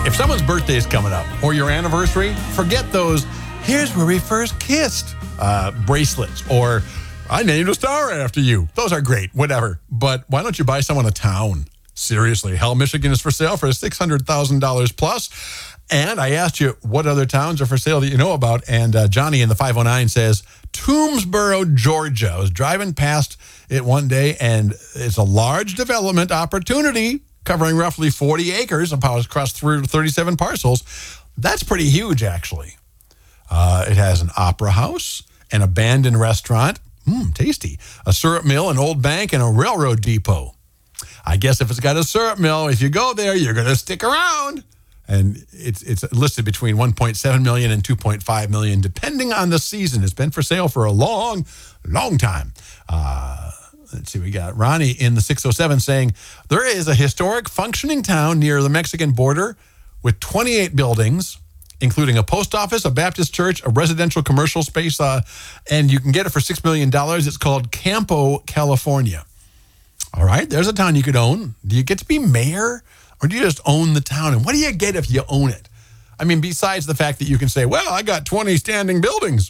If someone's birthday is coming up or your anniversary, forget those "here's where we first kissed" bracelets or "I named a star after you." Those are great, whatever. But why don't you buy someone a town? Seriously, Hell, Michigan is for sale for $600,000 plus. And I asked you what other towns are for sale that you know about. And Johnny in the 509 says, Toomsboro, Georgia. I was driving past it one day, and it's a large development opportunity covering roughly 40 acres across 37 parcels. That's pretty huge, actually. It has an opera house, an abandoned restaurant, tasty, a syrup mill, an old bank, and a railroad depot. I guess if it's got a syrup mill, if you go there, you're going to stick around. And it's listed between $1.7 million and $2.5 million, depending on the season. It's been for sale for a long, long time. Let's see, we got Ronnie in the 607 saying, there is a historic functioning town near the Mexican border with 28 buildings, including a post office, a Baptist church, a residential commercial space, and you can get it for $6 million. It's called Campo, California. All right, there's a town you could own. Do you get to be mayor, or do you just own the town? And what do you get if you own it? I mean, besides the fact that you can say, well, I got 20 standing buildings.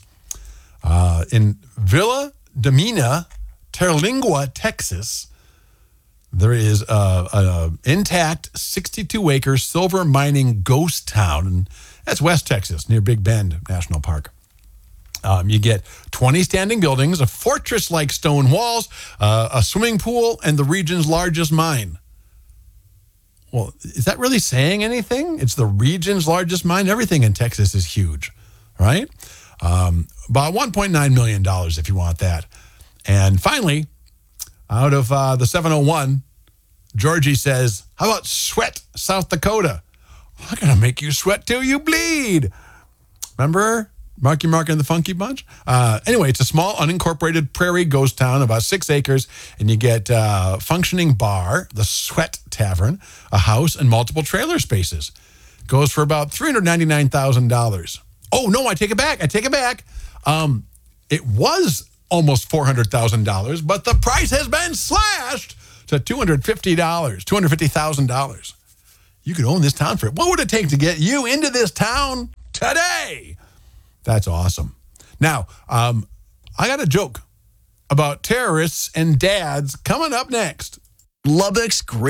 In Villa de Mina, Terlingua, Texas, there is an intact 62-acre silver mining ghost town. And that's West Texas, near Big Bend National Park. You get 20 standing buildings, a fortress-like stone walls, a swimming pool, and the region's largest mine. Well, is that really saying anything? It's the region's largest mine. Everything in Texas is huge, right? About $1.9 million if you want that. And finally, out of the 701, Georgie says, how about Sweat, South Dakota? I'm going to make you sweat till you bleed. Remember Marky Mark and the Funky Bunch? Anyway, it's a small unincorporated prairie ghost town, about 6 acres, and you get a functioning bar, the Sweat Tavern, a house, and multiple trailer spaces. Goes for about $399,000. Oh, no, I take it back. It was almost $400,000, but the price has been slashed to $250,000. You could own this town for it. What would it take to get you into this town today? That's awesome. Now, I got a joke about terrorists and dads coming up next. Lubbock's great.